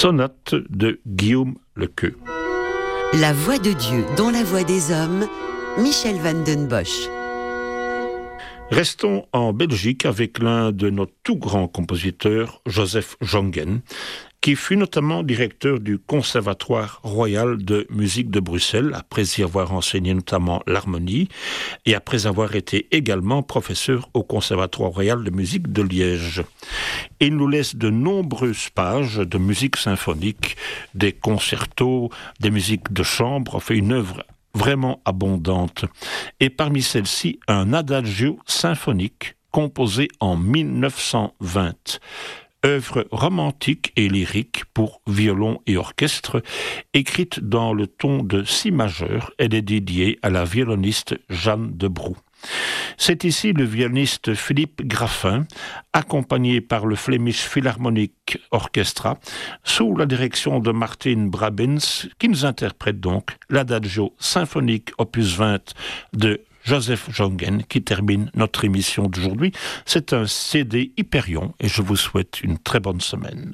sonate de Guillaume Lequeux. La voix de Dieu dans la voix des hommes, Michel van den Bosch. Restons en Belgique avec l'un de nos tout grands compositeurs, Joseph Jongen, qui fut notamment directeur du Conservatoire royal de musique de Bruxelles, après y avoir enseigné notamment l'harmonie, et après avoir été également professeur au Conservatoire royal de musique de Liège. Il nous laisse de nombreuses pages de musique symphonique, des concertos, des musiques de chambre, enfin une œuvre vraiment abondante. Et parmi celles-ci, un adagio symphonique composé en 1920. Œuvre romantique et lyrique pour violon et orchestre, écrite dans le ton de si majeur, elle est dédiée à la violoniste Jeanne de Broux. C'est ici le violoniste Philippe Graffin, accompagné par le Flemish Philharmonic Orchestra, sous la direction de Martin Brabins, qui nous interprète donc l'adagio symphonique opus 20 de Joseph Jongen, qui termine notre émission d'aujourd'hui. C'est un CD Hyperion et je vous souhaite une très bonne semaine.